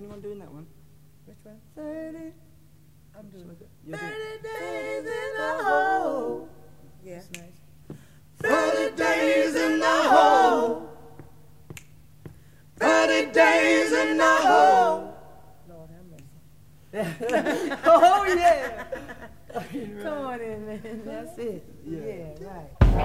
Anyone doing that one? Which one? 30. I'm doing You're 30 doing- days in the hole. Yeah. That's nice. 30 days in the hole. 30 days in the hole. Lord have mercy. Oh, yeah. Come on in, man. That's it. Yeah. Yeah, right.